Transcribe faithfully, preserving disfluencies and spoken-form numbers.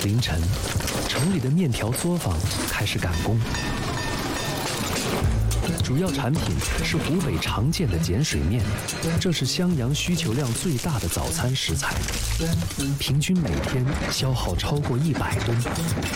凌晨，城里的面条作坊开始赶工。主要产品是湖北常见的碱水面，这是襄阳需求量最大的早餐食材，平均每天消耗超过一百吨。